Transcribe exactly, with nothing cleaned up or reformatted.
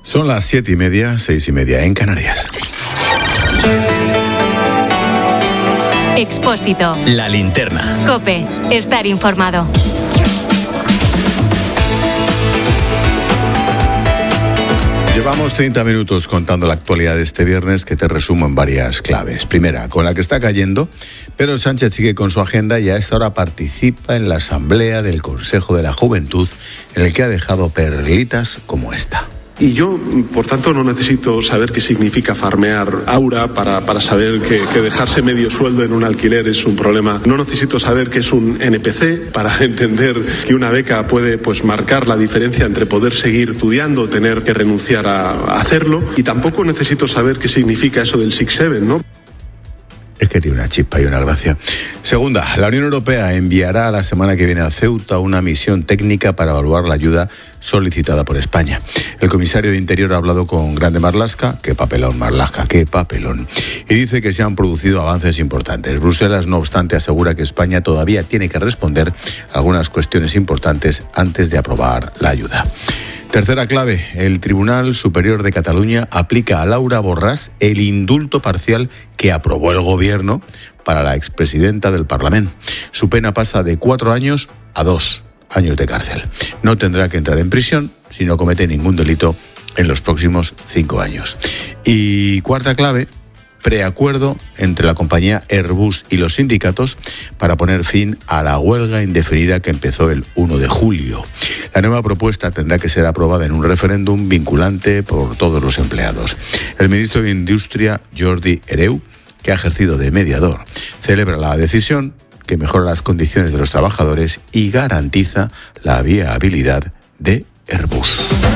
Son las siete y media, seis y media en Canarias. Expósito. La linterna. COPE. Estar informado. Llevamos treinta minutos contando la actualidad de este viernes, que te resumo en varias claves. Primera, con la que está cayendo, Pedro Sánchez sigue con su agenda y a esta hora participa en la asamblea del Consejo de la Juventud, en el que ha dejado perlitas como esta. Y yo, por tanto, no necesito saber qué significa farmear aura para, para saber que, que dejarse medio sueldo en un alquiler es un problema. No necesito saber qué es un N P C para entender que una beca puede pues, marcar la diferencia entre poder seguir estudiando o tener que renunciar a, a hacerlo. Y tampoco necesito saber qué significa eso del six seven, ¿no? Es que tiene una chispa y una gracia. Segunda, la Unión Europea enviará la semana que viene a Ceuta una misión técnica para evaluar la ayuda solicitada por España. El comisario de Interior ha hablado con Grande Marlaska, qué papelón Marlaska, qué papelón, y dice que se han producido avances importantes. Bruselas, no obstante, asegura que España todavía tiene que responder a algunas cuestiones importantes antes de aprobar la ayuda. Tercera clave, el Tribunal Superior de Cataluña aplica a Laura Borràs el indulto parcial que aprobó el Gobierno para la expresidenta del Parlamento. Su pena pasa de cuatro años a dos años de cárcel. No tendrá que entrar en prisión si no comete ningún delito en los próximos cinco años. Y cuarta clave, preacuerdo entre la compañía Airbus y los sindicatos para poner fin a la huelga indefinida que empezó el uno de julio. La nueva propuesta tendrá que ser aprobada en un referéndum vinculante por todos los empleados. El ministro de Industria, Jordi Hereu, que ha ejercido de mediador, celebra la decisión que mejora las condiciones de los trabajadores y garantiza la viabilidad de Airbus.